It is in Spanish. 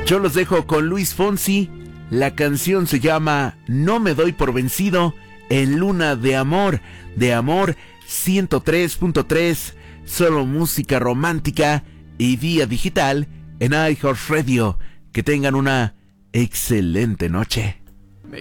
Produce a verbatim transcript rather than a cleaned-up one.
Yo los dejo con Luis Fonsi. La canción se llama No me doy por vencido en Luna de Amor. De Amor ciento tres punto tres. Solo música romántica y vía digital en iHeartRadio. Que tengan una excelente noche.